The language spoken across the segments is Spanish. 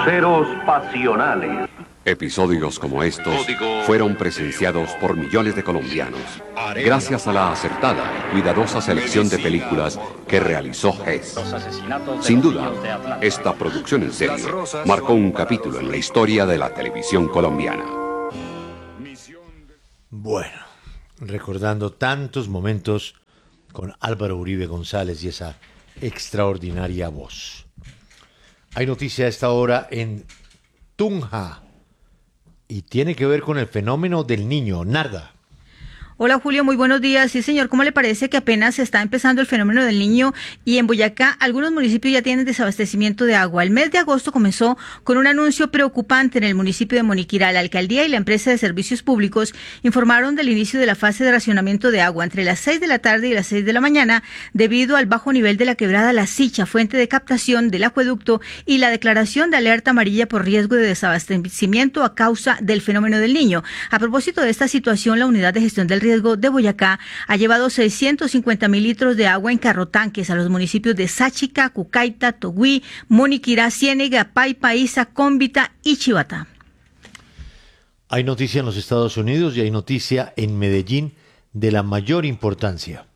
Cruceros pasionales. Episodios como estos fueron presenciados por millones de colombianos gracias a la acertada y cuidadosa selección de películas que realizó Hess. Sin duda, esta producción en serie marcó un capítulo en la historia de la televisión colombiana. Bueno, recordando tantos momentos con Álvaro Uribe González y esa extraordinaria voz. Hay noticia a esta hora en Tunja y tiene que ver con el fenómeno del Niño. Narda. Hola Julio, muy buenos días. Sí señor, ¿cómo le parece que apenas está empezando el fenómeno del Niño y en Boyacá algunos municipios ya tienen desabastecimiento de agua? El mes de agosto comenzó con un anuncio preocupante en el municipio de Moniquirá. La alcaldía y la empresa de servicios públicos informaron del inicio de la fase de racionamiento de agua entre las 6 de la tarde y las 6 de la mañana debido al bajo nivel de la quebrada La Sicha, fuente de captación del acueducto, y la declaración de alerta amarilla por riesgo de desabastecimiento a causa del fenómeno del Niño. A propósito de esta situación, la unidad de gestión del riesgo de Boyacá ha llevado 650.000 litros de agua en carrotanques a los municipios de Sáchica, Cucaita, Togüí, Moniquirá, Ciénega, Paipa, Isa, Cómbita y Chivatá. Hay noticia en los Estados Unidos y hay noticia en Medellín de la mayor importancia.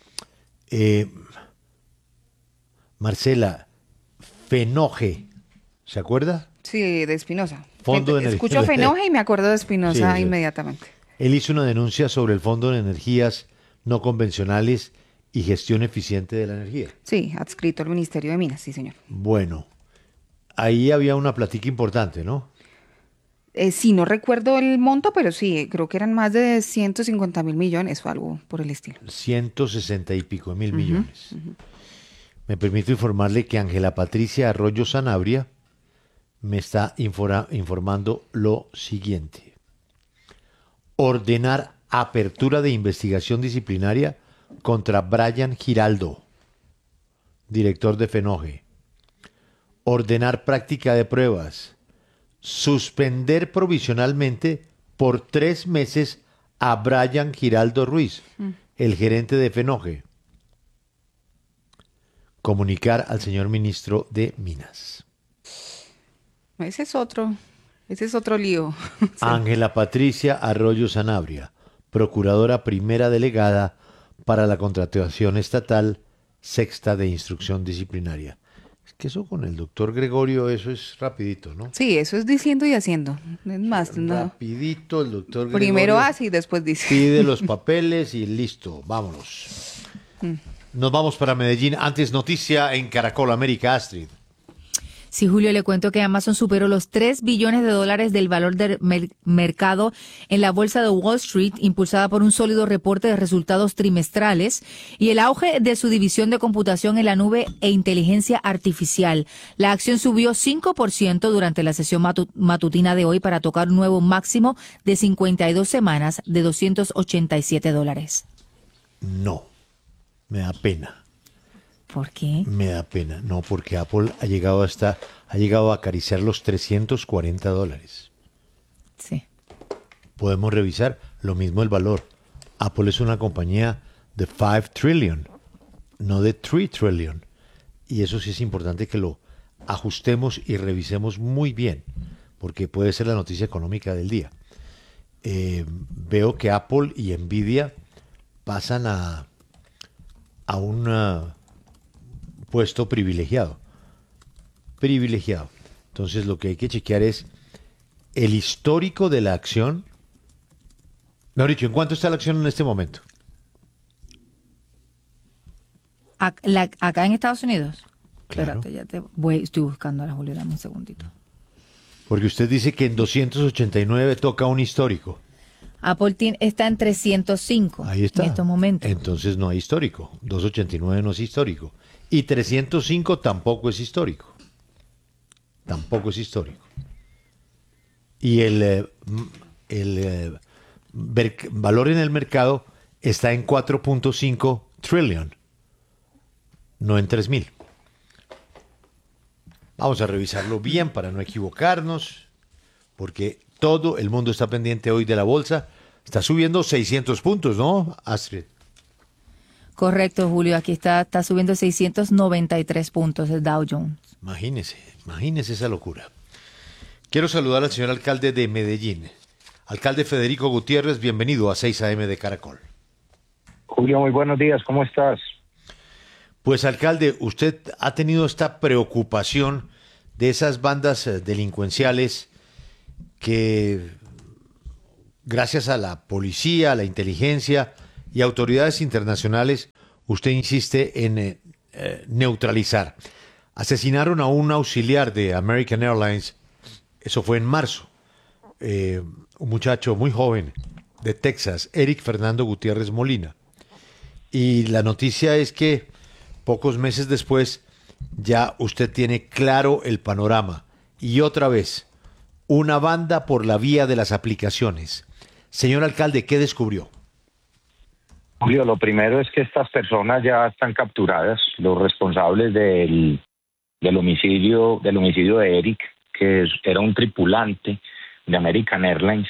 Marcela, Fenoje, ¿se acuerda? Sí, de Espinosa. Fondo de Escucho Fenoje y me acuerdo de Espinosa Sí. inmediatamente. Él hizo una denuncia sobre el Fondo de Energías No Convencionales y Gestión Eficiente de la Energía. Sí, adscrito al Ministerio de Minas, sí, señor. Bueno, ahí había una plática importante, ¿no? Sí, no recuerdo el monto, pero sí, creo que eran más de 150.000 millones o algo por el estilo. 160 y pico mil millones. Me permito informarle que Ángela Patricia Arroyo Sanabria me está informando lo siguiente. Ordenar apertura de investigación disciplinaria contra Brian Giraldo, director de Fenoje. Ordenar práctica de pruebas. Suspender provisionalmente por 3 meses a Brian Giraldo Ruiz, el gerente de Fenoje. Comunicar al señor ministro de Minas. Ese es otro lío. Sí. Ángela Patricia Arroyo Sanabria, procuradora primera delegada para la contratación estatal, sexta de instrucción disciplinaria. Es que eso con el doctor Gregorio, eso es rapidito, ¿no? Sí, eso es diciendo y haciendo. Es más, no. Rapidito el doctor Gregorio. Primero hace y después dice. Pide los papeles y listo, vámonos. Nos vamos para Medellín. Antes noticia en Caracol América, Astrid. Sí, Julio, le cuento que Amazon superó los $3 billones del valor del mercado en la bolsa de Wall Street, impulsada por un sólido reporte de resultados trimestrales y el auge de su división de computación en la nube e inteligencia artificial. La acción subió 5% durante la sesión matutina de hoy para tocar un nuevo máximo de 52 semanas de $287. No, me da pena. ¿Por qué? Me da pena. No, porque Apple ha llegado a acariciar los $340. Sí. Podemos revisar lo mismo el valor. Apple es una compañía de 5 trillion, no de 3 trillion. Y eso sí es importante que lo ajustemos y revisemos muy bien, porque puede ser la noticia económica del día. Veo que Apple y Nvidia pasan a un puesto privilegiado. Entonces lo que hay que chequear es el histórico de la acción. Mejor dicho, ¿en cuánto está la acción en este momento? ¿Acá en Estados Unidos? Claro. Espérate, estoy buscando a la Julio, dame un segundito. Porque usted dice que en 289 toca un histórico. Apple está en 305 Ahí está. en estos momentos. Entonces no hay histórico. 289 no es histórico. Y 305 tampoco es histórico. Y el valor en el mercado está en 4.5 trillion, no en 3.000. Vamos a revisarlo bien para no equivocarnos, porque todo el mundo está pendiente hoy de la bolsa. Está subiendo 600 puntos, ¿no, Astrid? Correcto, Julio. Aquí está subiendo 693 puntos el Dow Jones. Imagínese esa locura. Quiero saludar al señor alcalde de Medellín. Alcalde Federico Gutiérrez, bienvenido a 6 AM de Caracol. Julio, muy buenos días, ¿cómo estás? Pues alcalde, usted ha tenido esta preocupación de esas bandas delincuenciales que gracias a la policía, a la inteligencia y autoridades internacionales, usted insiste en neutralizar. Asesinaron a un auxiliar de American Airlines, eso fue en marzo, un muchacho muy joven de Texas, Eric Fernando Gutiérrez Molina. Y la noticia es que pocos meses después ya usted tiene claro el panorama. Y otra vez, una banda por la vía de las aplicaciones. Señor alcalde, ¿qué descubrió? Julio, lo primero es que estas personas ya están capturadas, los responsables del homicidio de Eric, que era un tripulante de American Airlines.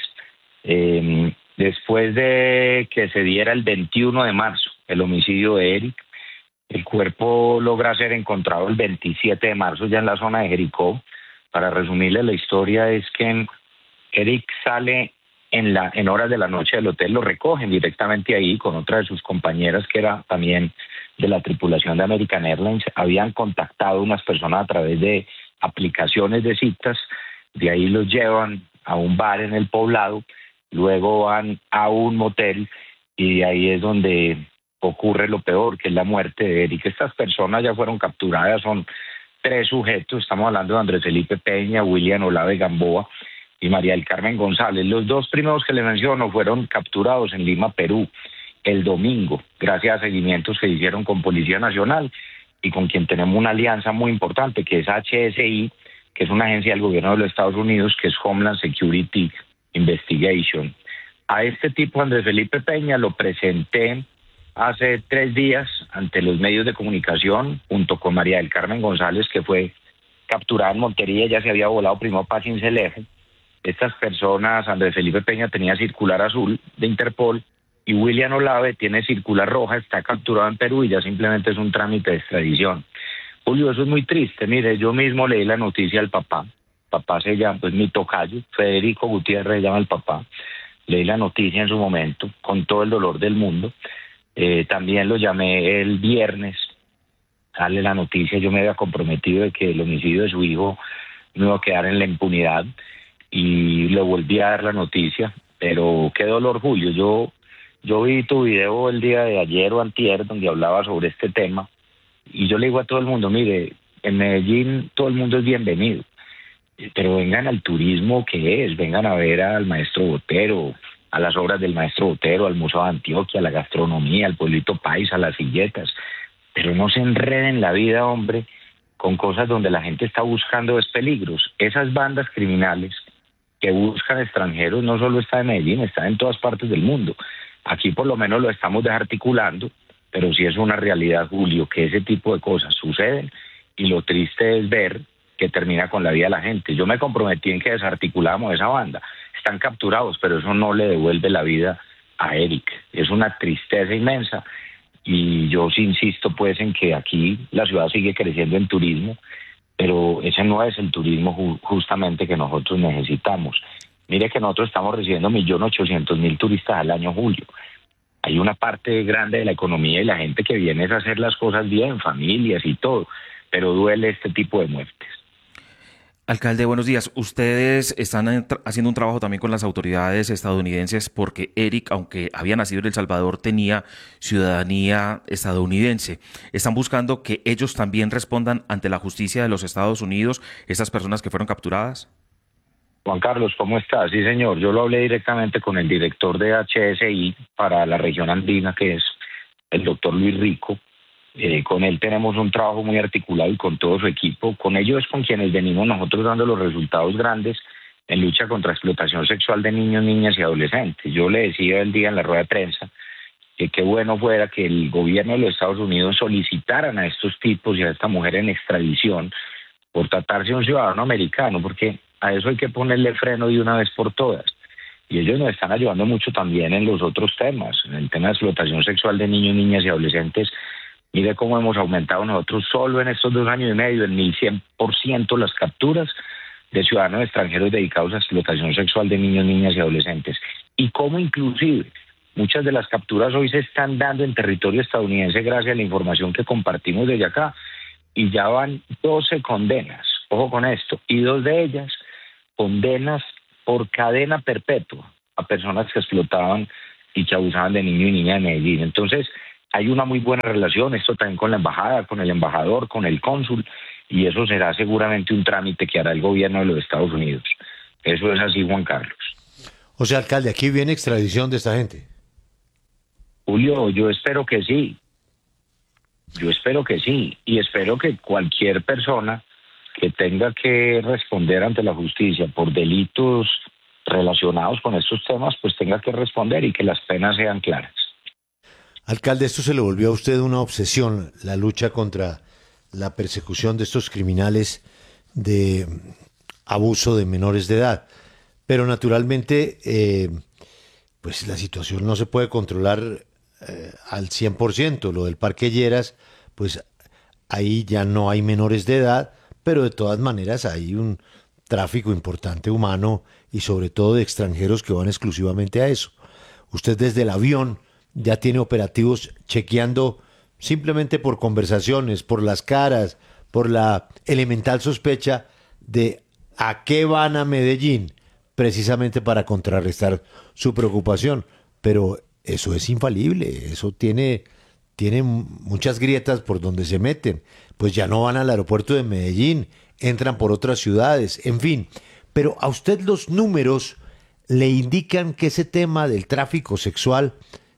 Después de que se diera el 21 de marzo el homicidio de Eric, el cuerpo logra ser encontrado el 27 de marzo ya en la zona de Jericó. Para resumirle la historia, es que Eric sale en horas de la noche del hotel, lo recogen directamente ahí con otra de sus compañeras que era también de la tripulación de American Airlines. Habían contactado unas personas a través de aplicaciones de citas, de ahí los llevan a un bar en el poblado, luego van a un motel y de ahí es donde ocurre lo peor, que es la muerte de Eric. Estas personas ya fueron capturadas, son 3 sujetos, estamos hablando de Andrés Felipe Peña, William Olave Gamboa y María del Carmen González. Los 2 primeros que le menciono fueron capturados en Lima, Perú, el domingo, gracias a seguimientos que hicieron con Policía Nacional y con quien tenemos una alianza muy importante, que es HSI, que es una agencia del gobierno de los Estados Unidos, que es Homeland Security Investigation. A este tipo, Andrés Felipe Peña, lo presenté hace 3 días ante los medios de comunicación, junto con María del Carmen González, que fue capturada en Montería, ya se había volado primero para Cincelejo. Estas personas, Andrés Felipe Peña tenía circular azul de Interpol y William Olave tiene circular roja, está capturado en Perú y ya simplemente es un trámite de extradición. Julio, eso es muy triste. Mire, yo mismo leí la noticia al papá. Papá se llama, pues mi tocayo, Federico Gutiérrez se llama el papá. Leí la noticia en su momento, con todo el dolor del mundo. También lo llamé el viernes, darle la noticia. Yo me había comprometido de que el homicidio de su hijo no iba a quedar en la impunidad y le volví a dar la noticia. Pero qué dolor, Julio. Yo vi tu video el día de ayer o antier donde hablaba sobre este tema y yo le digo a todo el mundo, mire, en Medellín todo el mundo es bienvenido, pero vengan al turismo que es, vengan a ver al maestro Botero, a las obras del maestro Botero, al Museo de Antioquia, a la gastronomía, al pueblito paisa, a las silletas, pero no se enreden la vida, hombre, con cosas donde la gente está buscando peligros. Esas bandas criminales que buscan extranjeros no solo está en Medellín, está en todas partes del mundo. Aquí por lo menos lo estamos desarticulando, pero sí es una realidad, Julio, que ese tipo de cosas suceden y lo triste es ver que termina con la vida de la gente. Yo me comprometí en que desarticulamos esa banda. Están capturados, pero eso no le devuelve la vida a Eric. Es una tristeza inmensa y yo sí insisto pues en que aquí la ciudad sigue creciendo en turismo, pero ese no es el turismo justamente que nosotros necesitamos. Mire que nosotros estamos recibiendo 1.800.000 turistas al año, Julio. Hay una parte grande de la economía y la gente que viene es a hacer las cosas bien, familias y todo, pero duele este tipo de muertes. Alcalde, buenos días. Ustedes están haciendo un trabajo también con las autoridades estadounidenses porque Eric, aunque había nacido en El Salvador, tenía ciudadanía estadounidense. ¿Están buscando que ellos también respondan ante la justicia de los Estados Unidos, estas personas que fueron capturadas? Juan Carlos, ¿cómo estás? Sí, señor. Yo lo hablé directamente con el director de HSI para la región andina, que es el doctor Luis Rico. Con él tenemos un trabajo muy articulado y con todo su equipo. Con ellos es con quienes venimos nosotros dando los resultados grandes en lucha contra explotación sexual de niños, niñas y adolescentes. Yo le decía el día en la rueda de prensa que qué bueno fuera que el gobierno de los Estados Unidos solicitaran a estos tipos y a esta mujer en extradición por tratarse de un ciudadano americano, porque a eso hay que ponerle freno de una vez por todas. Y ellos nos están ayudando mucho también en los otros temas, en el tema de explotación sexual de niños, niñas y adolescentes. Mire cómo hemos aumentado nosotros solo en estos 2 años y medio en 1.100% las capturas de ciudadanos extranjeros dedicados a explotación sexual de niños, niñas y adolescentes. Y cómo inclusive muchas de las capturas hoy se están dando en territorio estadounidense gracias a la información que compartimos desde acá. Y ya van 12 condenas, ojo con esto, y 2 de ellas condenas por cadena perpetua a personas que explotaban y que abusaban de niños y niñas de Medellín. Entonces, hay una muy buena relación, esto también con la embajada, con el embajador, con el cónsul, y eso será seguramente un trámite que hará el gobierno de los Estados Unidos. Eso es así, Juan Carlos. O sea, alcalde, aquí viene extradición de esta gente. Julio, yo espero que sí. Yo espero que sí. Y espero que cualquier persona que tenga que responder ante la justicia por delitos relacionados con estos temas, pues tenga que responder y que las penas sean claras. Alcalde, esto se le volvió a usted una obsesión, la lucha contra la persecución de estos criminales de abuso de menores de edad. Pero naturalmente, pues la situación no se puede controlar al 100%. Lo del Parque Lleras, pues ahí ya no hay menores de edad, pero de todas maneras hay un tráfico importante humano y sobre todo de extranjeros que van exclusivamente a eso. Usted desde el avión ya tiene operativos chequeando simplemente por conversaciones, por las caras, por la elemental sospecha de a qué van a Medellín, precisamente para contrarrestar su preocupación. Pero eso es infalible, eso tiene muchas grietas por donde se meten. Pues ya no van al aeropuerto de Medellín, entran por otras ciudades, en fin. Pero a usted los números le indican que ese tema del tráfico sexual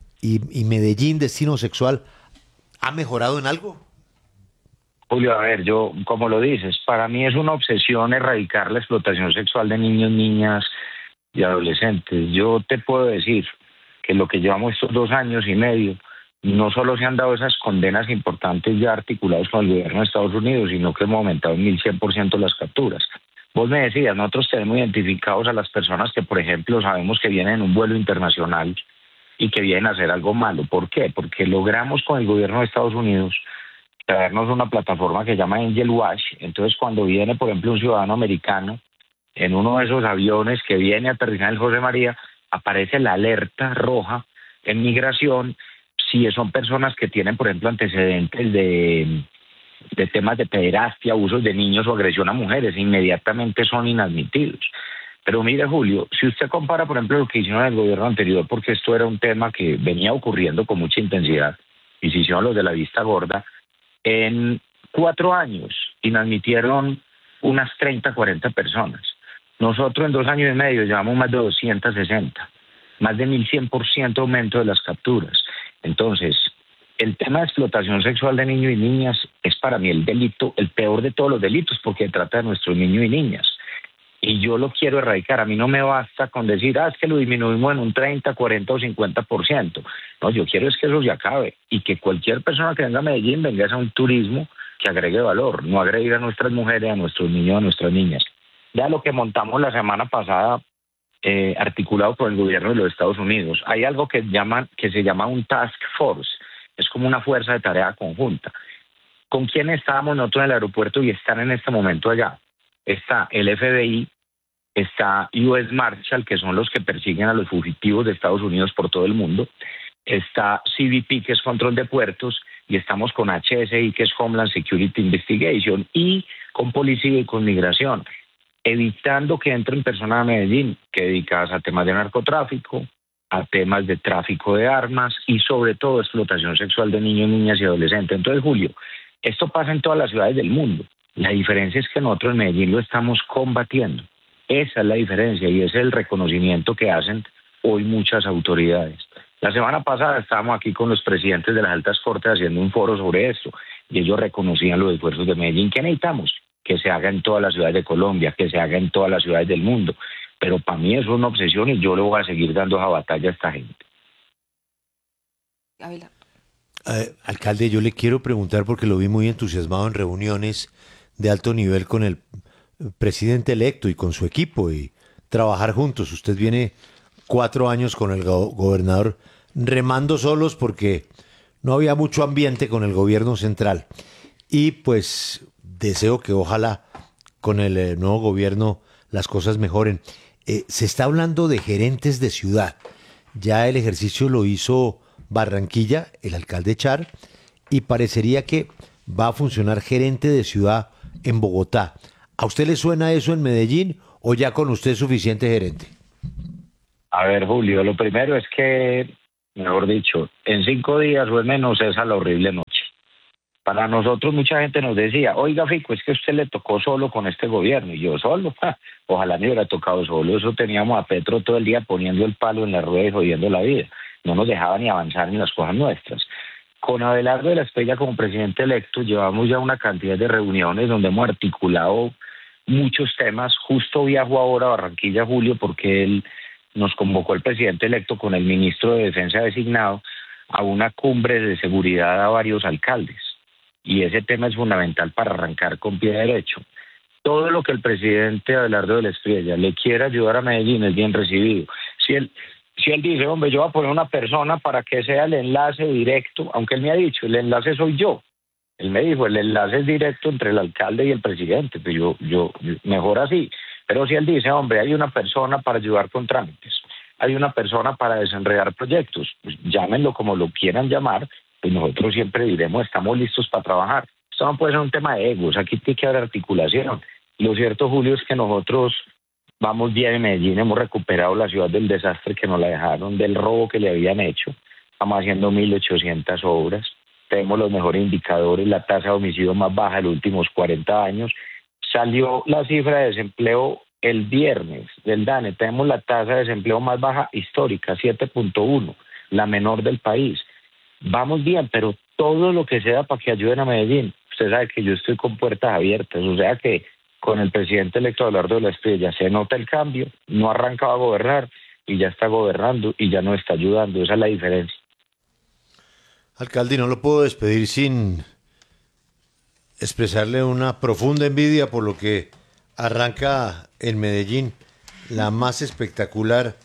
y Medellín, destino sexual, ¿ha mejorado en algo? Julio, a ver, yo, como lo dices, para mí es una obsesión erradicar la explotación sexual de niños, niñas y adolescentes. Yo te puedo decir que lo que llevamos estos 2 años y medio, no solo se han dado esas condenas importantes ya articuladas con el gobierno de Estados Unidos, sino que hemos aumentado en 1100% las capturas. Vos me decías, nosotros tenemos identificados a las personas que, por ejemplo, sabemos que vienen en un vuelo internacional y que vienen a hacer algo malo. ¿Por qué? Porque logramos con el gobierno de Estados Unidos traernos una plataforma que se llama Angel Watch. Entonces, cuando viene, por ejemplo, un ciudadano americano en uno de esos aviones que viene a aterrizar en el José María, aparece la alerta roja en migración si son personas que tienen, por ejemplo, antecedentes de temas de pederastia, abusos de niños o agresión a mujeres, inmediatamente son inadmitidos. Pero mire, Julio, si usted compara, por ejemplo, lo que hicieron en el gobierno anterior, porque esto era un tema que venía ocurriendo con mucha intensidad, y se hicieron los de la vista gorda, en 4 años inadmitieron unas 30, 40 personas. Nosotros en 2 años y medio llevamos más de 260, más de 1100% aumento de las capturas. Entonces, el tema de explotación sexual de niños y niñas es para mí el delito, el peor de todos los delitos, porque trata de nuestros niños y niñas. Y yo lo quiero erradicar. A mí no me basta con decir, es que lo disminuimos en un 30, 40 o 50%. No, yo quiero es que eso se acabe y que cualquier persona que venga a Medellín venga a un turismo que agregue valor, no agregue a nuestras mujeres, a nuestros niños, a nuestras niñas. Ya lo que montamos la semana pasada, articulado por el gobierno de los Estados Unidos, hay algo que se llama un task force, es como una fuerza de tarea conjunta. ¿Con quién estábamos nosotros en el aeropuerto y están en este momento allá? Está el FBI, está US Marshal, que son los que persiguen a los fugitivos de Estados Unidos por todo el mundo, está CBP, que es control de puertos, y estamos con HSI, que es Homeland Security Investigation, y con policía y con migración, evitando que entren personas a Medellín que dedicadas a temas de narcotráfico, a temas de tráfico de armas y sobre todo explotación sexual de niños, niñas y adolescentes. Entonces, Julio, esto pasa en todas las ciudades del mundo. La diferencia es que nosotros en Medellín lo estamos combatiendo. Esa es la diferencia y ese es el reconocimiento que hacen hoy muchas autoridades. La semana pasada estábamos aquí con los presidentes de las altas cortes haciendo un foro sobre esto y ellos reconocían los esfuerzos de Medellín. ¿Qué necesitamos? Que se haga en todas las ciudades de Colombia, que se haga en todas las ciudades del mundo. Pero para mí es una obsesión y yo le voy a seguir dando esa batalla a esta gente. Alcalde, yo le quiero preguntar porque lo vi muy entusiasmado en reuniones de alto nivel con el presidente electo y con su equipo y trabajar juntos. Usted viene 4 años con el gobernador remando solos porque no había mucho ambiente con el gobierno central. Y pues deseo que ojalá con el nuevo gobierno las cosas mejoren. Se está hablando de gerentes de ciudad. Ya el ejercicio lo hizo Barranquilla, el alcalde Char, y parecería que va a funcionar gerente de ciudad en Bogotá. ¿A usted le suena eso en Medellín o ya con usted es suficiente gerente? A ver, Julio, lo primero es que, mejor dicho, en 5 días o en menos esa la horrible noche. Para nosotros mucha gente nos decía, oiga Fico, es que a usted le tocó solo con este gobierno. Y yo, ¿solo? Ojalá me hubiera tocado solo. Eso teníamos a Petro todo el día poniendo el palo en la rueda y jodiendo la vida. No nos dejaba ni avanzar en las cosas nuestras. Con Abelardo de la Espriella como presidente electo llevamos ya una cantidad de reuniones donde hemos articulado muchos temas. Justo viajo ahora a Barranquilla, Julio, porque él nos convocó el presidente electo con el ministro de Defensa designado a una cumbre de seguridad a varios alcaldes. Y ese tema es fundamental para arrancar con pie derecho. Todo lo que el presidente Abelardo de la Espriella le quiera ayudar a Medellín es bien recibido. Si él dice, hombre, yo voy a poner una persona para que sea el enlace directo, aunque él me ha dicho, el enlace soy yo. Él me dijo, el enlace es directo entre el alcalde y el presidente, pues yo mejor así. Pero si él dice, hombre, hay una persona para ayudar con trámites, hay una persona para desenredar proyectos, pues llámenlo como lo quieran llamar, pues nosotros siempre diremos, estamos listos para trabajar. Esto no puede ser un tema de egos, aquí tiene que haber articulación. Lo cierto, Julio, es que nosotros vamos bien en Medellín, hemos recuperado la ciudad del desastre que nos la dejaron, del robo que le habían hecho, estamos haciendo 1.800 obras, tenemos los mejores indicadores, la tasa de homicidio más baja de los últimos 40 años, salió la cifra de desempleo el viernes del DANE, tenemos la tasa de desempleo más baja histórica, 7.1, la menor del país. Vamos bien, pero todo lo que sea para que ayuden a Medellín. Usted sabe que yo estoy con puertas abiertas, o sea que con el presidente electo Abelardo de la Espriella se nota el cambio, no arrancaba a gobernar y ya está gobernando y ya no está ayudando, esa es la diferencia. Alcalde, no lo puedo despedir sin expresarle una profunda envidia por lo que arranca en Medellín, la más espectacular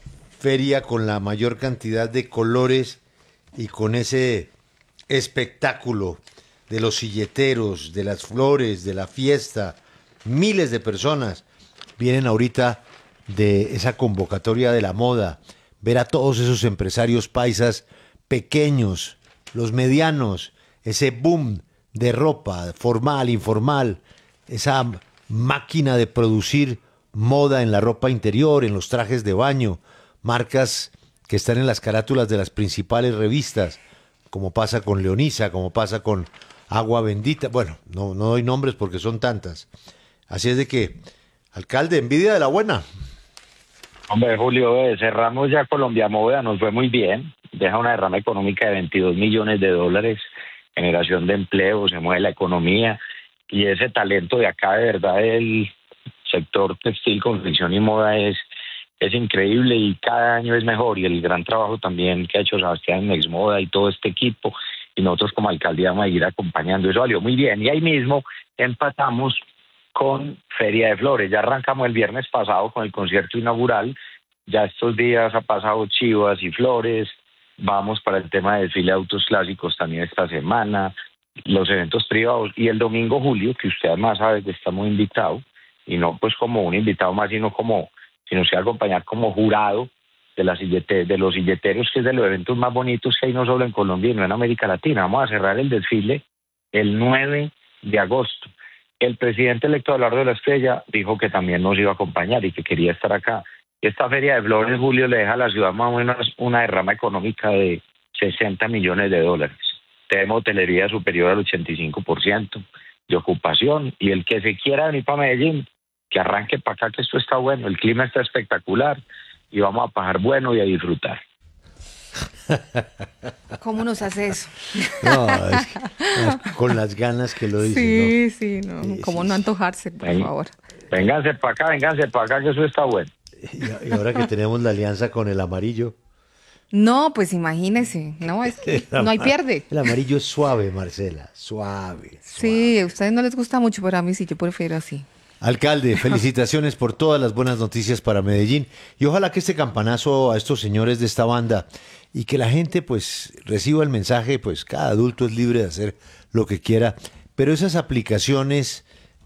feria con la mayor cantidad de colores y con ese espectáculo de los silleteros, de las flores, de la fiesta. Miles de personas vienen ahorita de esa convocatoria de la moda, ver a todos esos empresarios paisas pequeños, los medianos, ese boom de ropa formal, informal, esa máquina de producir moda en la ropa interior, en los trajes de baño, marcas que están en las carátulas de las principales revistas, como pasa con Leonisa, como pasa con Agua Bendita. Bueno, no doy nombres porque son tantas. Así es de que, alcalde, envidia de la buena. Hombre, Julio, cerramos ya Colombia Moda, nos fue muy bien, deja una derrama económica de $22 millones, generación de empleo, se mueve la economía y ese talento de acá, de verdad, el sector textil, confección y moda es increíble y cada año es mejor, y el gran trabajo también que ha hecho Sebastián en Exmoda y todo este equipo, y nosotros como alcaldía vamos a ir acompañando, eso salió muy bien, y ahí mismo empatamos con Feria de Flores, ya arrancamos el viernes pasado con el concierto inaugural, ya estos días ha pasado Chivas y Flores, vamos para el tema de desfile de autos clásicos también esta semana, los eventos privados, y el domingo, Julio, que usted además sabe que estamos invitados, y no pues como un invitado más, sino se va a acompañar como jurado de los silleteros, que es de los eventos más bonitos que hay no solo en Colombia, sino en América Latina. Vamos a cerrar el desfile el 9 de agosto. El presidente electo Abelardo de la Espriella dijo que también nos iba a acompañar y que quería estar acá. Esta Feria de Flores, Julio, le deja a la ciudad más o menos una derrama económica de $60 millones. Tenemos hotelería superior al 85% de ocupación, y el que se quiera venir para Medellín, que arranque para acá, que esto está bueno, el clima está espectacular y vamos a pasar bueno y a disfrutar. ¿Cómo nos hace eso? No, es que, con las ganas que lo dice. Sí, ¿no? sí, no. Sí, ¿Cómo sí, no antojarse, por favor? Vénganse para acá, que eso está bueno. Y ahora que tenemos la alianza con el amarillo. No, pues imagínese, no, es que no hay pierde. El amarillo es suave, Marcela, suave. Sí, a ustedes no les gusta mucho, pero a mí sí, yo prefiero así. Alcalde, felicitaciones por todas las buenas noticias para Medellín y ojalá que este campanazo a estos señores de esta banda y que la gente pues reciba el mensaje, pues cada adulto es libre de hacer lo que quiera, pero esas aplicaciones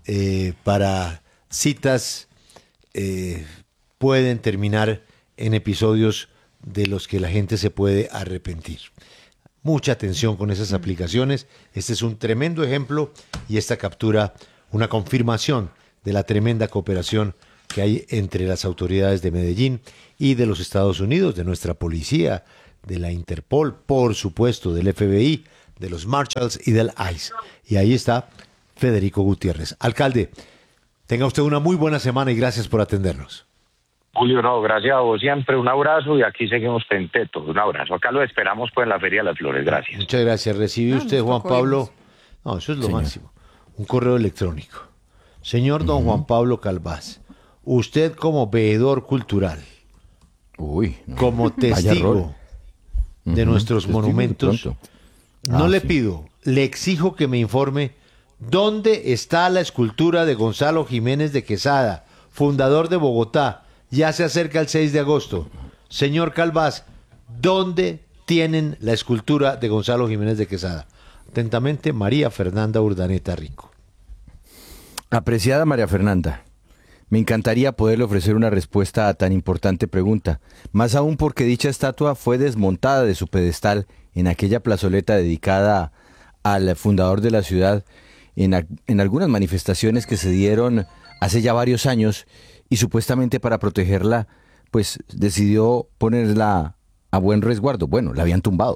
para citas pueden terminar en episodios de los que la gente se puede arrepentir. Mucha atención con esas aplicaciones. Este es un tremendo ejemplo y esta captura una confirmación de la tremenda cooperación que hay entre las autoridades de Medellín y de los Estados Unidos, de nuestra policía, de la Interpol, por supuesto, del FBI, de los Marshalls y del ICE. Y ahí está Federico Gutiérrez. Alcalde, tenga usted una muy buena semana y gracias por atendernos. Julio, no, gracias a vos siempre, un abrazo y aquí seguimos pentetos, un abrazo. Acá lo esperamos pues en la Feria de las Flores, gracias. Muchas gracias. ¿Recibe usted, Juan Pablo? No, eso es lo Señor. máximo. Un correo electrónico. Señor don Juan Pablo Calvás, usted como veedor cultural, Uy, no. como Vaya testigo rol. de nuestros Testigo de monumentos, pronto. no le Sí. pido, le exijo que me informe dónde está la escultura de Gonzalo Jiménez de Quesada, fundador de Bogotá. Ya se acerca el 6 de agosto. Señor Calvás, ¿dónde tienen la escultura de Gonzalo Jiménez de Quesada? Atentamente, María Fernanda Urdaneta Rico. Apreciada María Fernanda, me encantaría poderle ofrecer una respuesta a tan importante pregunta, más aún porque dicha estatua fue desmontada de su pedestal en aquella plazoleta dedicada al fundador de la ciudad en algunas manifestaciones que se dieron hace ya varios años y supuestamente para protegerla, pues decidió ponerla a buen resguardo. Bueno, la habían tumbado.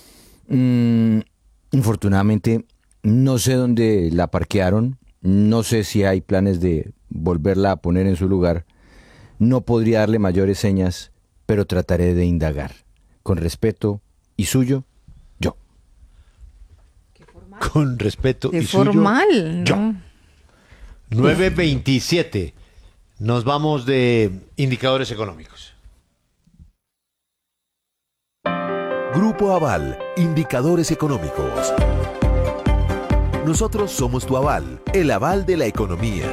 Infortunadamente, no sé dónde la parquearon, no sé si hay planes de volverla a poner en su lugar. No podría darle mayores señas, pero trataré de indagar. Con respeto y suyo, yo. Con respeto Qué y suyo, formal, yo. ¿no? 9:27. Nos vamos de indicadores económicos. Grupo Aval, indicadores económicos. Nosotros somos tu aval, el aval de la economía.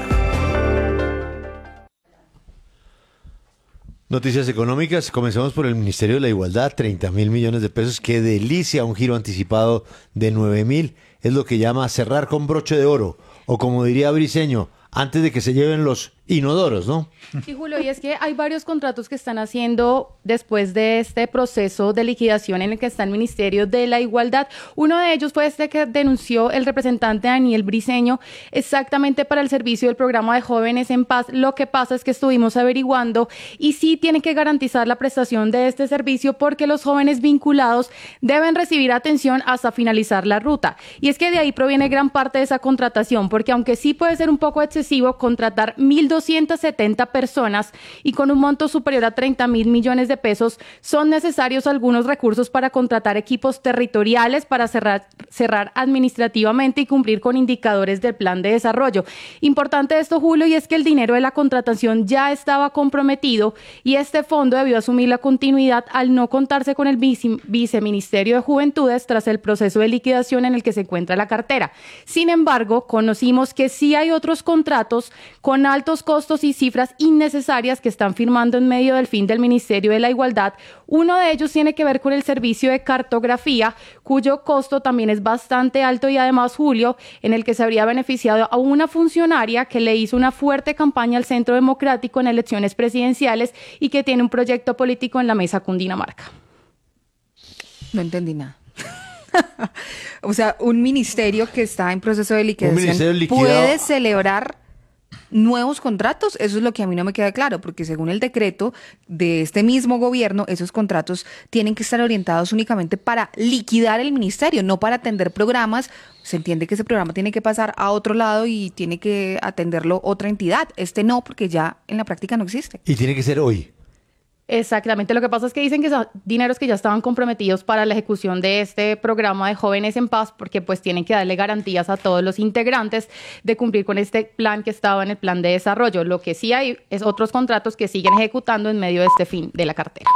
Noticias económicas, comencemos por el Ministerio de la Igualdad, 30.000 millones de pesos, qué delicia, un giro anticipado de 9.000, es lo que llama cerrar con broche de oro, o como diría Briceño, antes de que se lleven los inodoros, ¿no? Sí, Julio, y es que hay varios contratos que están haciendo después de este proceso de liquidación en el que está el Ministerio de la Igualdad. Uno de ellos fue este que denunció el representante Daniel Briceño, exactamente para el servicio del programa de Jóvenes en Paz. Lo que pasa es que estuvimos averiguando y sí tienen que garantizar la prestación de este servicio porque los jóvenes vinculados deben recibir atención hasta finalizar la ruta. Y es que de ahí proviene gran parte de esa contratación, porque aunque sí puede ser un poco excesivo contratar 1.270 personas y con un monto superior a 30.000 millones de pesos, son necesarios algunos recursos para contratar equipos territoriales para cerrar administrativamente y cumplir con indicadores del plan de desarrollo. Importante esto, Julio, y es que el dinero de la contratación ya estaba comprometido y este fondo debió asumir la continuidad al no contarse con el Viceministerio de Juventudes tras el proceso de liquidación en el que se encuentra la cartera. Sin embargo, conocimos que sí hay otros contratos con altos costos y cifras innecesarias que están firmando en medio del fin del Ministerio de la Igualdad. Uno de ellos tiene que ver con el servicio de cartografía, cuyo costo también es bastante alto y además, Julio, en el que se habría beneficiado a una funcionaria que le hizo una fuerte campaña al Centro Democrático en elecciones presidenciales y que tiene un proyecto político en la mesa Cundinamarca. No entendí nada. O sea, un ministerio que está en proceso de liquidación puede celebrar nuevos contratos. Eso es lo que a mí no me queda claro, porque según el decreto de este mismo gobierno, esos contratos tienen que estar orientados únicamente para liquidar el ministerio, no para atender programas. Se entiende que ese programa tiene que pasar a otro lado y tiene que atenderlo otra entidad. Este no, porque ya en la práctica no existe. Y tiene que ser hoy. Exactamente, lo que pasa es que dicen que son dineros que ya estaban comprometidos para la ejecución de este programa de Jóvenes en Paz, porque pues tienen que darle garantías a todos los integrantes de cumplir con este plan que estaba en el plan de desarrollo. Lo que sí hay es otros contratos que siguen ejecutando en medio de este fin de la cartera.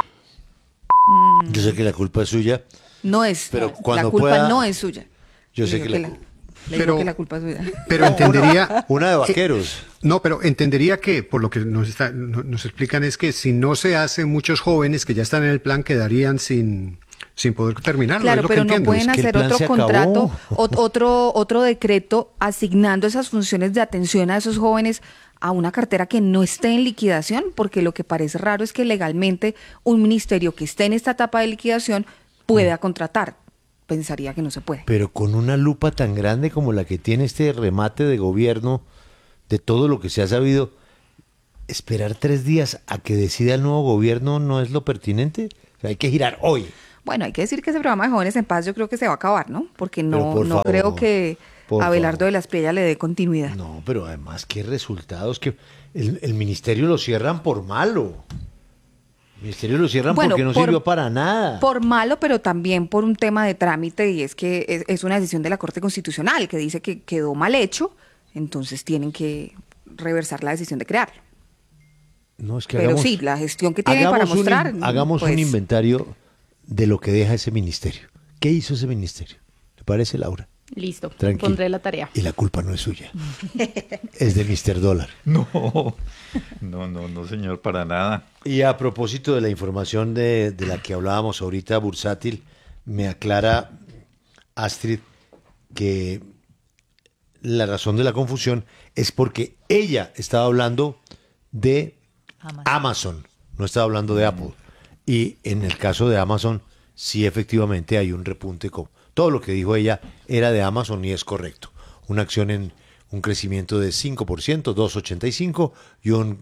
Yo sé que la culpa es suya. No es, pero la cuando culpa pueda, no es suya. Yo sé que la la culpa es suya. Pero entendería... Una de vaqueros. No, pero entendería que, por lo que nos explican, es que si no se hace, muchos jóvenes que ya están en el plan quedarían sin sin poder terminarlo. Claro, pero no pueden hacer otro contrato, otro decreto asignando esas funciones de atención a esos jóvenes a una cartera que no esté en liquidación, porque lo que parece raro es que legalmente un ministerio que esté en esta etapa de liquidación pueda contratar. Pensaría que no se puede. Pero con una lupa tan grande como la que tiene este remate de gobierno, de todo lo que se ha sabido, esperar 3 días a que decida el nuevo gobierno no es lo pertinente. O sea, hay que girar hoy. Bueno, hay que decir que ese programa de Jóvenes en Paz yo creo que se va a acabar, ¿no? Porque no creo que Abelardo de la Espriella le dé continuidad. No, pero además, ¿qué resultados? Que el ministerio lo cierran por malo. El ministerio lo cierran porque no sirvió para nada. Por malo, pero también por un tema de trámite, y es que es una decisión de la Corte Constitucional que dice que quedó mal hecho, entonces tienen que reversar la decisión de crearlo. No, es que pero sí, la gestión que tiene para mostrar. Hagamos un inventario de lo que deja ese ministerio. ¿Qué hizo ese ministerio? ¿Te parece, Laura? Listo, Tranquilo. pondré la tarea. Y la culpa no es suya. Es de Mr. Dólar. No, señor, para nada. Y a propósito de la información de la que hablábamos ahorita, bursátil, me aclara Astrid que la razón de la confusión es porque ella estaba hablando de Amazon, no estaba hablando de Apple. Y en el caso de Amazon, sí efectivamente hay un repunte. Todo lo que dijo ella era de Amazon y es correcto. Una acción en un crecimiento de 5%, 2.85, y un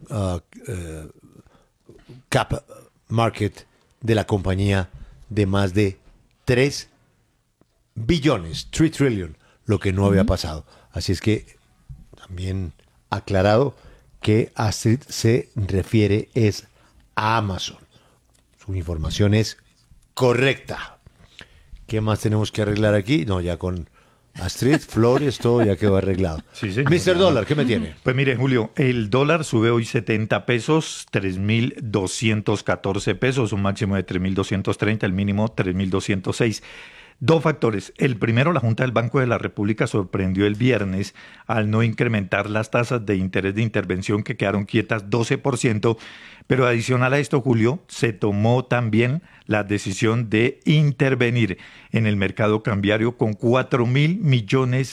cap market de la compañía de más de 3 billones, 3 trillion, lo que no había pasado. Así es que también aclarado que Astrid se refiere es a Amazon. Su información es correcta. ¿Qué más tenemos que arreglar aquí? No, ya con Astrid, Flores, todo ya quedó arreglado. Sí, señor. Mr. Dólar, ¿qué me tiene? Pues mire, Julio, el dólar sube hoy 70 pesos, 3.214 pesos, un máximo de 3.230, el mínimo 3.206. Dos factores. El primero, la Junta del Banco de la República sorprendió el viernes al no incrementar las tasas de interés de intervención, que quedaron quietas 12%, pero adicional a esto, Julio, se tomó también la decisión de intervenir en el mercado cambiario con $4.000 millones,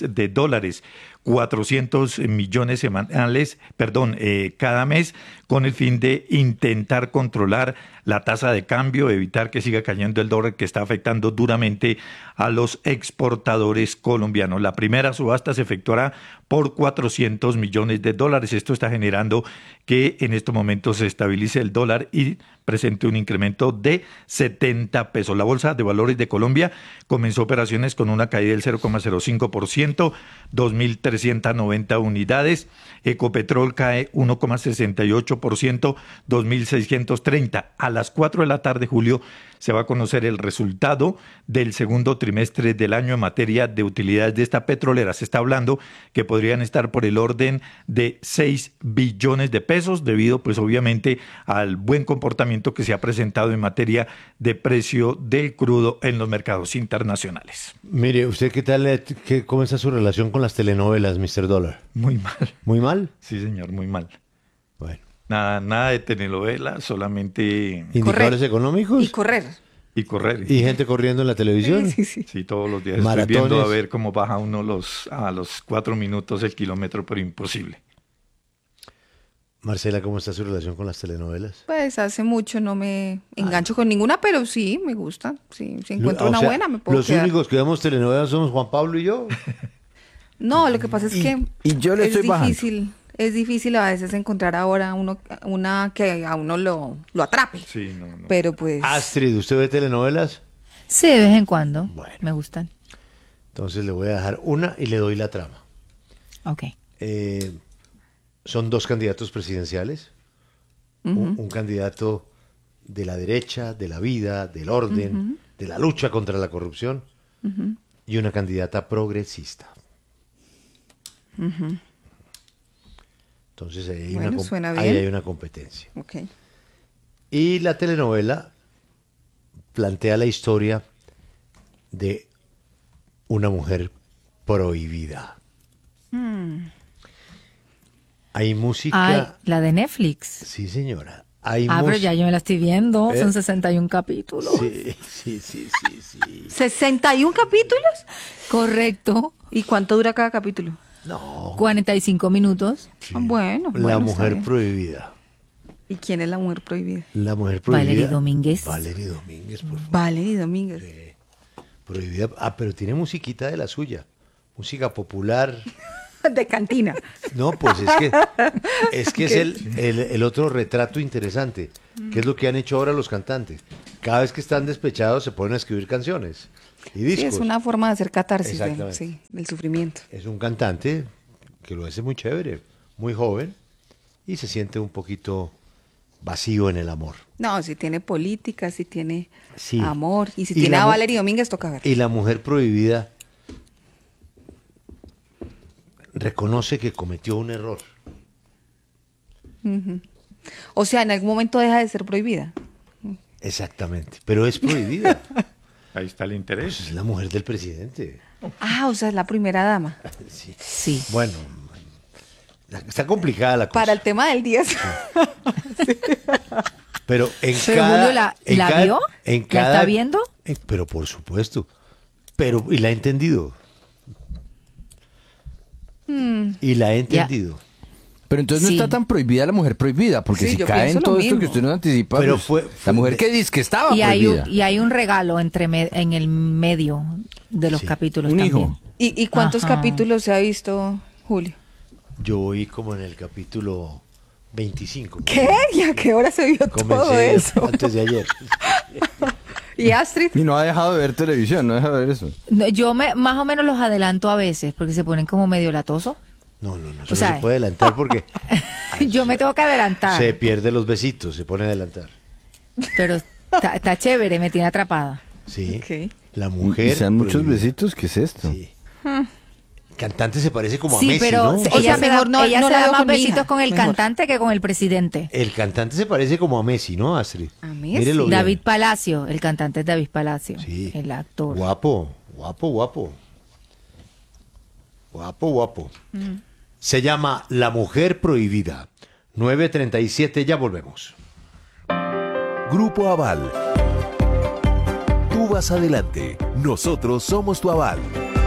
400 millones semanales, cada mes, con el fin de intentar controlar la tasa de cambio, evitar que siga cayendo el dólar, que está afectando duramente a los exportadores colombianos. La primera subasta se efectuará por $400 millones. Esto está generando que en estos momentos se estabilice el dólar y presente un incremento de 70 pesos. La Bolsa de Valores de Colombia comenzó operaciones con una caída del 0,05%, 2.390 unidades. Ecopetrol cae 1,68%, 2.630. A las 4 de la tarde, Julio, se va a conocer el resultado del segundo trimestre del año en materia de utilidades de esta petrolera. Se está hablando que podrían estar por el orden de 6 billones de pesos, debido pues obviamente al buen comportamiento que se ha presentado en materia de precio del crudo en los mercados internacionales. Mire, ¿usted cómo está su relación con las telenovelas, Mr. Dólar? Muy mal. ¿Muy mal? Sí, señor, muy mal. Bueno. Nada de telenovela, solamente... ¿Indicadores económicos? Y correr. Y correr. ¿Y gente corriendo en la televisión? Sí, todos los días maratones. Estoy viendo a ver cómo baja uno a los 4 minutos el kilómetro, pero imposible. Marcela, ¿cómo está su relación con las telenovelas? Pues hace mucho no me engancho con ninguna, pero sí, me gusta. Sí, si encuentro una buena, me puedo quedar. Los únicos que vemos telenovelas somos Juan Pablo y yo. No, lo que pasa es que yo le estoy bajando. Es difícil a veces encontrar ahora una que a uno lo atrape. Sí, no. Pero pues... Astrid, ¿usted ve telenovelas? Sí, de vez en cuando. Bueno. Me gustan. Entonces le voy a dejar una y le doy la trama. Ok. Son 2 candidatos presidenciales. Un candidato de la derecha, de la vida, del orden, de la lucha contra la corrupción, y una candidata progresista. Entonces ahí hay una competencia. Okay. Y la telenovela plantea la historia de una mujer prohibida. Hay música... La de Netflix. Sí, señora. pero ya yo me la estoy viendo. Son 61 capítulos. Sí. 61 capítulos. Correcto. ¿Y cuánto dura cada capítulo? No. 45 minutos. Sí. Bueno. La mujer prohibida. ¿Y quién es la mujer prohibida? La mujer prohibida. Valerie Domínguez. Valerie Domínguez, por favor. Valerie Domínguez. Prohibida. Pero tiene musiquita de la suya. Música popular. De cantina. No, pues es que es el otro retrato interesante, que es lo que han hecho ahora los cantantes. Cada vez que están despechados se ponen a escribir canciones y discos. Sí, es una forma de hacer catarsis Exactamente. del sufrimiento. Es un cantante que lo hace muy chévere, muy joven, y se siente un poquito vacío en el amor. No, si tiene política, si tiene Sí. amor, y si Y tiene la a mu- Valerie Domínguez, toca ver. Y la mujer prohibida reconoce que cometió un error. Ujú. O sea, en algún momento deja de ser prohibida. Exactamente, pero es prohibida. Ahí está el interés. Pues es la mujer del presidente. Ah, o sea, es la primera dama. Sí. Bueno, está complicada la cosa. Para el tema del 10. Pero en Pero cada... Julio, ¿la vio? En ¿La cada, está viendo? Pero por supuesto. Y la ha entendido. Y la he entendido. Pero entonces no está tan prohibida la mujer prohibida, porque Sí, si yo cae en pienso lo todo esto mismo. que usted nos anticipa, Pero pues, fue la mujer que dice que estaba Y prohibida. hay un regalo en el medio de los capítulos Un también. hijo. ¿Y cuántos Ajá. capítulos se ha visto, Julio? Yo oí como en el capítulo 25. ¿Qué? ¿Y a qué hora se vio todo Comencé eso? antes de ayer. ¿Y Astrid? Y no ha dejado de ver televisión, no deja de ver eso. No, más o menos los adelanto a veces porque se ponen como medio latosos. No, eso O sea, no se puede adelantar porque Yo me tengo que adelantar. se pierde los besitos, se pone a adelantar. Pero está chévere, me tiene atrapada. Sí. Ok. La Y mujer. sean muchos prohibida. besitos, ¿qué es esto? Sí. Cantante se parece como a Sí, Messi, pero ¿no? ella O sea, se mejor da, no- ella no se la da veo más con mi besitos hija. con el Mejor. cantante que con el presidente. El cantante se parece como a Messi, ¿no, Astrid? ¿A Messi? Mírelo bien. David Palacio, el cantante es David Palacio, Sí. el actor. Guapo. Se llama La Mujer Prohibida. 9:37, ya volvemos. Grupo Aval. Tú vas adelante. Nosotros somos tu aval.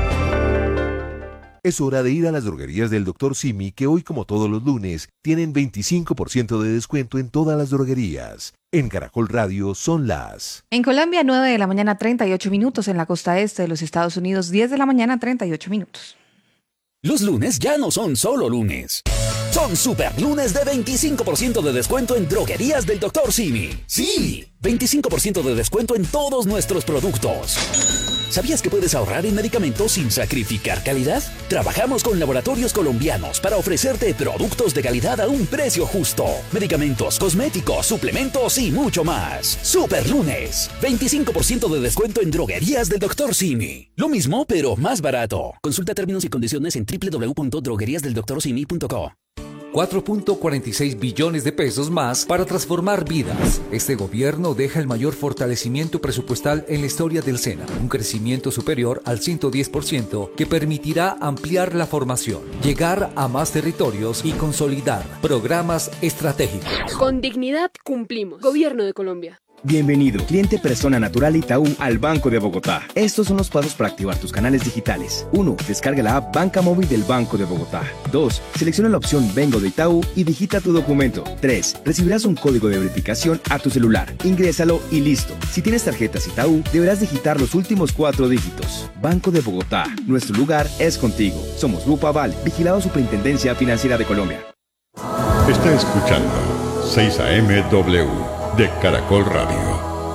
Es hora de ir a las droguerías del Dr. Simi, que hoy, como todos los lunes, tienen 25% de descuento en todas las droguerías. En Caracol Radio son las... En Colombia, 9 de la mañana, 38 minutos. En la costa este de los Estados Unidos, 10 de la mañana, 38 minutos. Los lunes ya no son solo lunes. Son super lunes de 25% de descuento en droguerías del Dr. Simi. Sí, 25% de descuento en todos nuestros productos. ¿Sabías que puedes ahorrar en medicamentos sin sacrificar calidad? Trabajamos con laboratorios colombianos para ofrecerte productos de calidad a un precio justo. Medicamentos, cosméticos, suplementos y mucho más. Super lunes, 25% de descuento en droguerías del Dr. Simi. Lo mismo, pero más barato. Consulta términos y condiciones en www.drogueriasdeldoctorsimi.co. 4.46 billones de pesos más para transformar vidas. Este gobierno deja el mayor fortalecimiento presupuestal en la historia del SENA, un crecimiento superior al 110% que permitirá ampliar la formación, llegar a más territorios y consolidar programas estratégicos. Con dignidad cumplimos. Gobierno de Colombia. Bienvenido, cliente persona natural Itaú al Banco de Bogotá. Estos son los pasos para activar tus canales digitales. 1. Descarga la app Banca Móvil del Banco de Bogotá. 2. Selecciona la opción Vengo de Itaú y digita tu documento. 3. Recibirás un código de verificación a tu celular. Ingrésalo y listo. Si tienes tarjetas Itaú, deberás digitar los últimos 4 dígitos. Banco de Bogotá. Nuestro lugar es contigo. Somos Grupo Aval, vigilado Superintendencia Financiera de Colombia. Está escuchando 6 AM-W de Caracol Radio.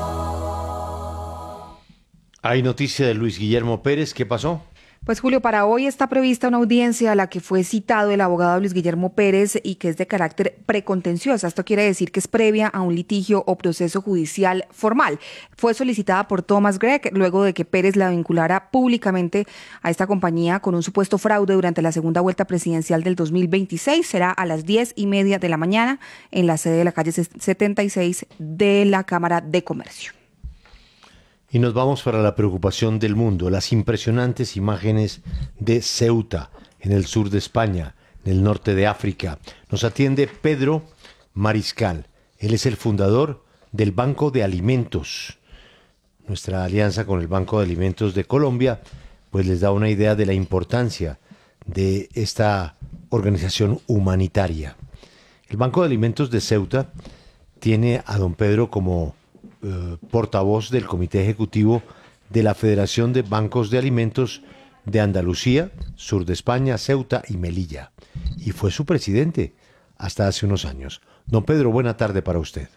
Hay noticia de Luis Guillermo Pérez. ¿Qué pasó? Pues Julio, para hoy está prevista una audiencia a la que fue citado el abogado Luis Guillermo Pérez y que es de carácter precontenciosa. Esto quiere decir que es previa a un litigio o proceso judicial formal. Fue solicitada por Thomas Gregg luego de que Pérez la vinculara públicamente a esta compañía con un supuesto fraude durante la segunda vuelta presidencial del 2026. Será a las 10:30 de la mañana en la sede de la calle 76 de la Cámara de Comercio. Y nos vamos para la preocupación del mundo, las impresionantes imágenes de Ceuta, en el sur de España, en el norte de África. Nos atiende Pedro Mariscal. Él es el fundador del Banco de Alimentos. Nuestra alianza con el Banco de Alimentos de Colombia pues les da una idea de la importancia de esta organización humanitaria. El Banco de Alimentos de Ceuta tiene a don Pedro como portavoz del Comité Ejecutivo de la Federación de Bancos de Alimentos de Andalucía, sur de España, Ceuta y Melilla. Y fue su presidente hasta hace unos años. Don Pedro, buena tarde para usted.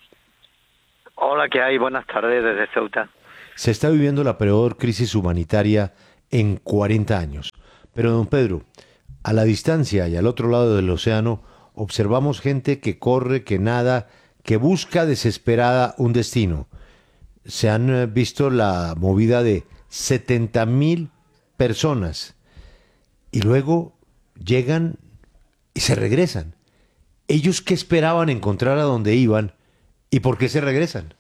Hola, ¿qué hay? Buenas tardes desde Ceuta. Se está viviendo la peor crisis humanitaria en 40 años. Pero, don Pedro, a la distancia y al otro lado del océano, observamos gente que corre, que nada, que busca desesperada un destino. Se han visto la movida de 70.000 personas y luego llegan y se regresan. ¿Ellos qué esperaban encontrar a donde iban y por qué se regresan?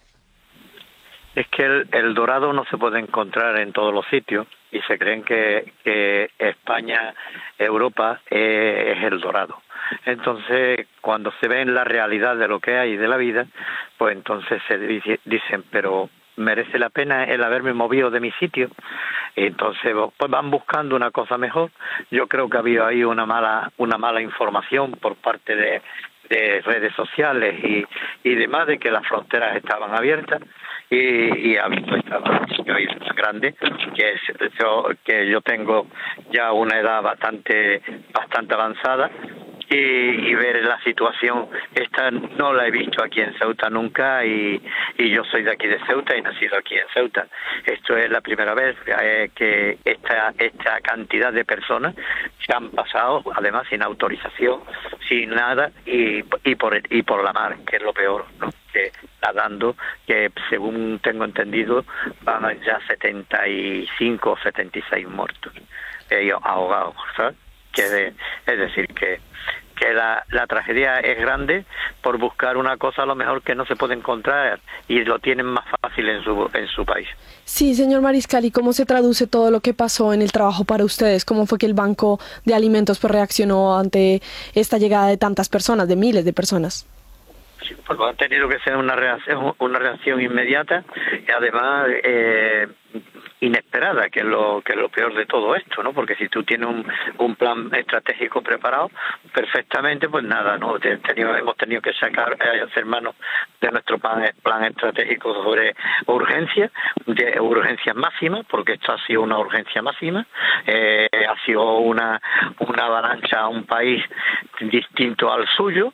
Es que el dorado no se puede encontrar en todos los sitios y se creen que España, Europa es el dorado. Entonces, cuando se ve en la realidad de lo que hay de la vida, pues entonces se dicen, pero merece la pena el haberme movido de mi sitio. Y entonces pues van buscando una cosa mejor. Yo creo que había ahí una mala información por parte de redes sociales y demás, de que las fronteras estaban abiertas y ha visto esta tan grande que yo tengo ya una edad bastante avanzada. Y ver la situación esta no la he visto aquí en Ceuta nunca y yo soy de aquí de Ceuta y nacido aquí en Ceuta. Esto es la primera vez que esta cantidad de personas se han pasado, además sin autorización, sin nada y por la mar, que es lo peor, ¿no? Que nadando, que según tengo entendido van ya 75 o 76 muertos, ahogados, ¿sabes? Es decir, que la tragedia es grande por buscar una cosa a lo mejor que no se puede encontrar y lo tienen más fácil en su país. Sí, señor Mariscal, ¿y cómo se traduce todo lo que pasó en el trabajo para ustedes? ¿Cómo fue que el Banco de Alimentos pues reaccionó ante esta llegada de tantas personas, de miles de personas? Pues ha tenido que ser una reacción inmediata y además inesperada, que es lo peor de todo esto, ¿no? Porque si tú tienes un plan estratégico preparado perfectamente, pues nada, ¿no? Hemos tenido que hacer mano de nuestro plan estratégico sobre urgencias máximas, porque esto ha sido una urgencia máxima, ha sido una avalancha a un país distinto al suyo.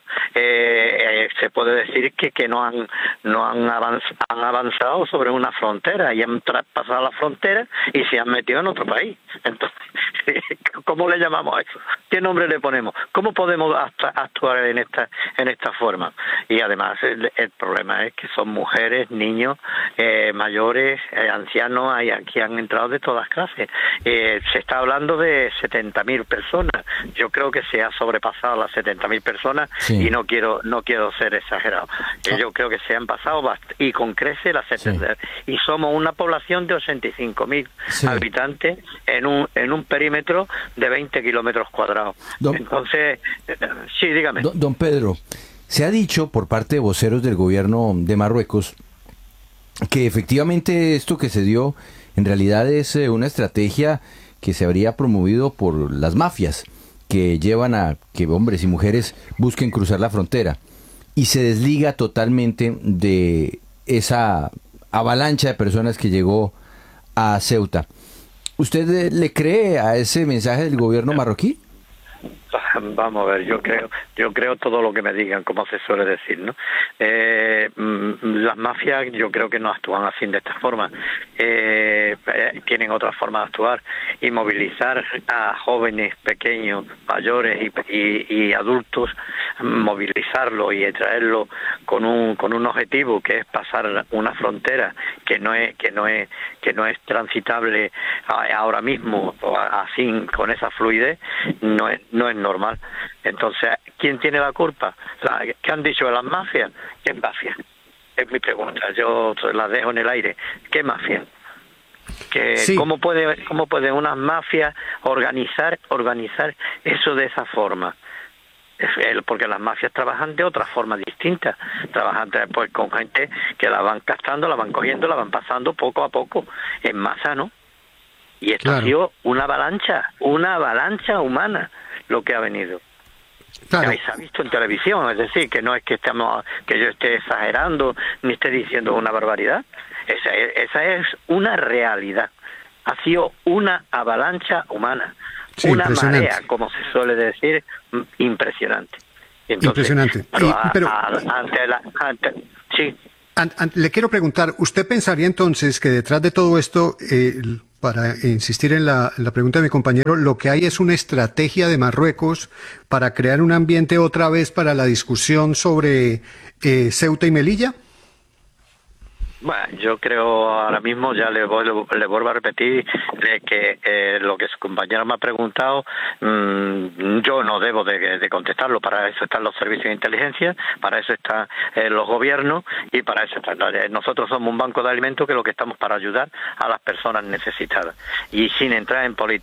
Se puede decir que no han avanzado sobre una frontera y han traspasado la frontera y se han metido en otro país. Entonces, ¿cómo le llamamos a eso? ¿Qué nombre le ponemos? ¿Cómo podemos actuar en esta forma? Y además el problema es que son mujeres, niños, mayores, ancianos, aquí han entrado de todas clases. Se está hablando de 70.000 personas. Yo creo que se ha sobrepasado las 70.000 personas, sí. Y no quiero ser exagerado. Yo creo que se han pasado y con crece las 70. Sí. Y somos una población de 85.000 sí. habitantes en un perímetro de 20 kilómetros cuadrados. Entonces, sí, dígame. Don Pedro, se ha dicho por parte de voceros del gobierno de Marruecos que efectivamente esto que se dio en realidad es una estrategia que se habría promovido por las mafias que llevan a que hombres y mujeres busquen cruzar la frontera y se desliga totalmente de esa avalancha de personas que llegó a Ceuta. ¿Usted le cree a ese mensaje del gobierno marroquí? Vamos a ver, yo creo todo lo que me digan, como se suele decir, ¿no? Las mafias yo creo que no actúan así de esta forma. Tienen otra forma de actuar y movilizar a jóvenes, pequeños, mayores y adultos, movilizarlo y traerlo con un objetivo que es pasar una frontera que no es transitable ahora mismo así con esa fluidez, no es normal. Entonces, ¿quién tiene la culpa? ¿Qué han dicho de las mafias? ¿Qué mafia? Es mi pregunta, yo la dejo en el aire. ¿Qué mafia? Sí. ¿Cómo puede unas mafias organizar eso de esa forma? porque las mafias trabajan de otra forma distinta, trabajan pues con gente que la van captando, la van cogiendo, la van pasando poco a poco, en masa, ¿no? Y esto ha sido una avalancha humana lo que ha venido. Claro. Que se ha visto en televisión, es decir, que no es que yo esté exagerando ni esté diciendo una barbaridad. Esa es una realidad. Ha sido una avalancha humana, sí, una marea, como se suele decir, impresionante. Entonces, impresionante. Sí. Le quiero preguntar, ¿usted pensaría entonces que detrás de todo esto, para insistir en la pregunta de mi compañero, lo que hay es una estrategia de Marruecos para crear un ambiente otra vez para la discusión sobre Ceuta y Melilla? Bueno, yo creo ahora mismo, ya le vuelvo a repetir, que lo que su compañero me ha preguntado, yo no debo de contestarlo. Para eso están los servicios de inteligencia, para eso están los gobiernos y para eso están. Nosotros somos un banco de alimentos que lo que estamos para ayudar a las personas necesitadas y sin entrar en política.